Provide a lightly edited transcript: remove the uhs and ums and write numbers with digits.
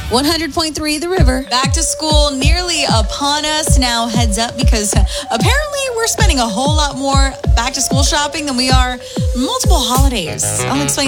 100.3 The River. Back to school nearly upon us. Now heads up because apparently we're spending a whole lot more back to school shopping than we are multiple holidays. I'll explain